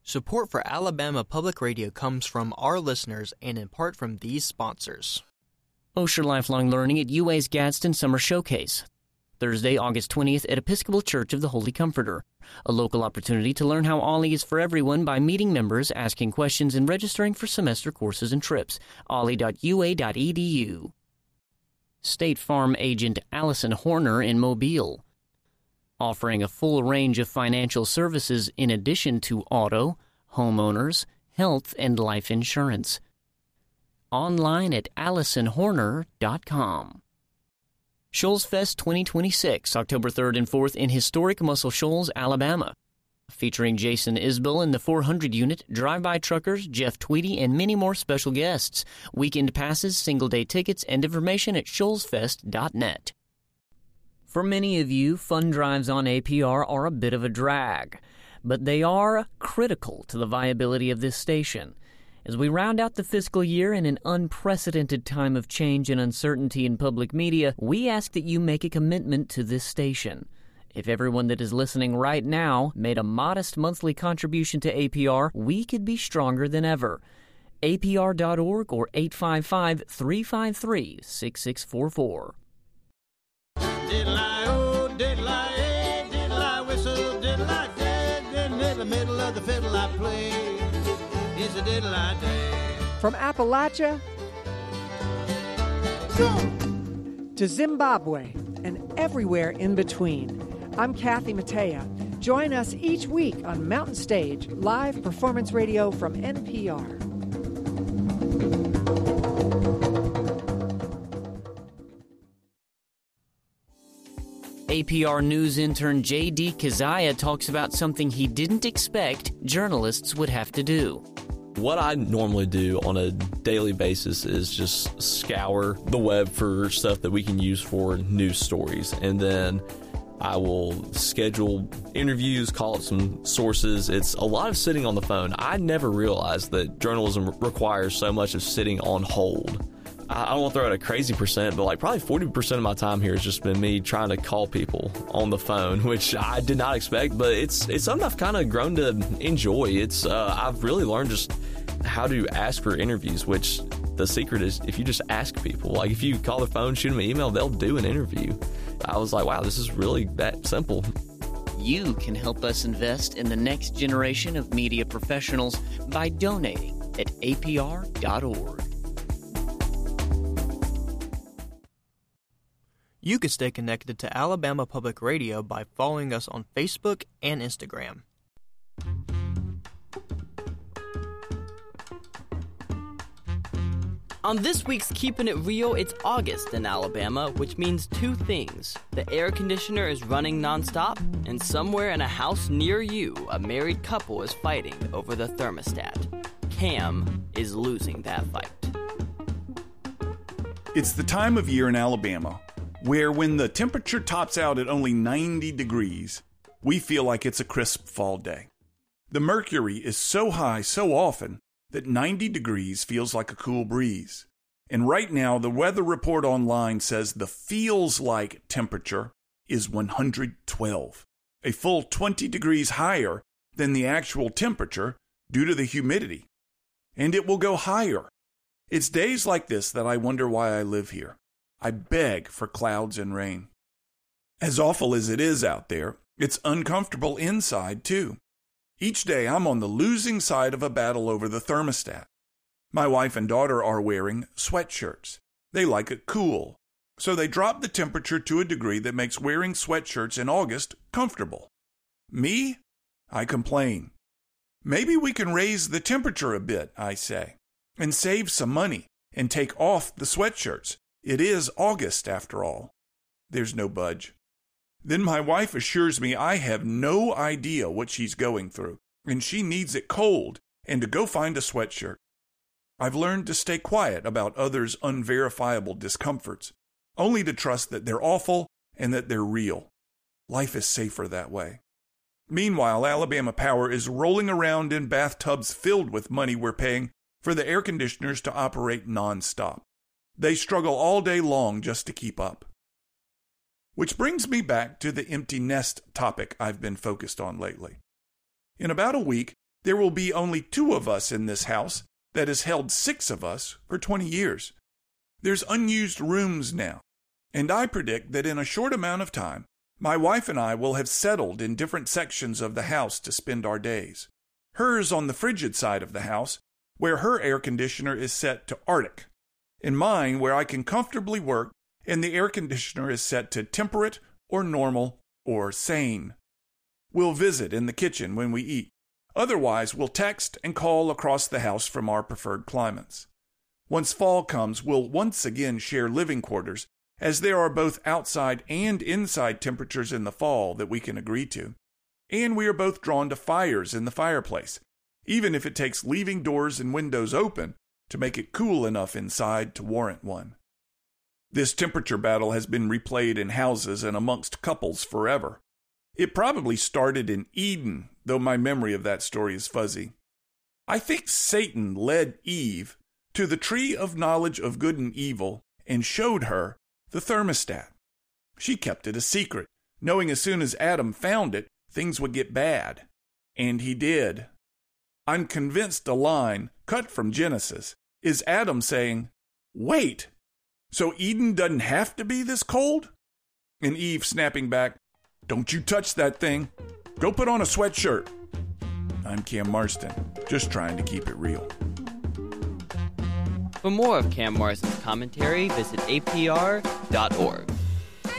Support for Alabama Public Radio comes from our listeners and in part from these sponsors. Osher Lifelong Learning at UA's Gadsden Summer Showcase. Thursday, August 20th at Episcopal Church of the Holy Comforter. A local opportunity to learn how OLLI is for everyone by meeting members, asking questions, and registering for semester courses and trips. olli.ua.edu. State Farm agent Allison Horner in Mobile. Offering a full range of financial services in addition to auto, homeowners, health, and life insurance. Online at AllisonHorner.com. Shoals Fest 2026, October 3rd and 4th in historic Muscle Shoals, Alabama. Featuring Jason Isbell and the 400 unit, drive-by truckers, Jeff Tweedy, and many more special guests. Weekend passes, single-day tickets, and information at shoalsfest.net. For many of you, fund drives on APR are a bit of a drag, but they are critical to the viability of this station. As we round out the fiscal year in an unprecedented time of change and uncertainty in public media, we ask that you make a commitment to this station. If everyone that is listening right now made a modest monthly contribution to APR, we could be stronger than ever. APR.org or 855-353-6644. Diddle-I, oh, diddle-I, eh, diddle-I, whistle, diddle-I, day. Then in the middle of the fiddle I play is a diddle-I day. From Appalachia to Zimbabwe and everywhere in between, I'm Kathy Mattea. Join us each week on Mountain Stage, live performance radio from NPR. APR News intern J.D. Keziah talks about something he didn't expect journalists would have to do. What I normally do on a daily basis is just scour the web for stuff that we can use for news stories. And then I will schedule interviews, call up some sources. It's a lot of sitting on the phone. I never realized that journalism requires so much of sitting on hold. I don't want to throw out a crazy percent, but like probably 40% of my time here has just been me trying to call people on the phone, which I did not expect, but it's something I've kind of grown to enjoy. I've really learned just how to ask for interviews, which the secret is if you just ask people. Like if you call the phone, shoot them an email, they'll do an interview. I was like, wow, this is really that simple. You can help us invest in the next generation of media professionals by donating at apr.org. You can stay connected to Alabama Public Radio by following us on Facebook and Instagram. On this week's Keeping It Real, it's August in Alabama, which means two things. The air conditioner is running nonstop, and somewhere in a house near you, a married couple is fighting over the thermostat. Cam is losing that fight. It's the time of year in Alabama where when the temperature tops out at only 90 degrees, we feel like it's a crisp fall day. The mercury is so high so often that 90 degrees feels like a cool breeze. And right now, the weather report online says the feels like temperature is 112, a full 20 degrees higher than the actual temperature due to the humidity. And it will go higher. It's days like this that I wonder why I live here. I beg for clouds and rain. As awful as it is out there, it's uncomfortable inside too. Each day I'm on the losing side of a battle over the thermostat. My wife and daughter are wearing sweatshirts. They like it cool, so they drop the temperature to a degree that makes wearing sweatshirts in August comfortable. Me? I complain. Maybe we can raise the temperature a bit, I say, and save some money and take off the sweatshirts. It is August, after all. There's no budge. Then my wife assures me I have no idea what she's going through, and she needs it cold and to go find a sweatshirt. I've learned to stay quiet about others' unverifiable discomforts, only to trust that they're awful and that they're real. Life is safer that way. Meanwhile, Alabama Power is rolling around in bathtubs filled with money we're paying for the air conditioners to operate nonstop. They struggle all day long just to keep up. Which brings me back to the empty nest topic I've been focused on lately. In about a week, There will be only 2 of us in this house that has held 6 of us for 20 years. There's unused rooms now, and I predict that in a short amount of time, my wife and I will have settled in different sections of the house to spend our days. Hers on the frigid side of the house, where her air conditioner is set to Arctic, and mine where I can comfortably work and the air conditioner is set to temperate or normal or sane. We'll visit in the kitchen when we eat. Otherwise, we'll text and call across the house from our preferred climates. Once fall comes, we'll once again share living quarters, as there are both outside and inside temperatures in the fall that we can agree to. And we are both drawn to fires in the fireplace, even if it takes leaving doors and windows open to make it cool enough inside to warrant one. This temperature battle has been replayed in houses and amongst couples forever. It probably started in Eden, though my memory of that story is fuzzy. I think Satan led Eve to the tree of knowledge of good and evil and showed her the thermostat. She kept it a secret, knowing as soon as Adam found it, things would get bad. And he did. I'm convinced a line, cut from Genesis, is Adam saying, "Wait, so Eden doesn't have to be this cold?" And Eve snapping back, "Don't you touch that thing. Go put on a sweatshirt." I'm Cam Marston, just trying to keep it real. For more of Cam Marston's commentary, visit apr.org.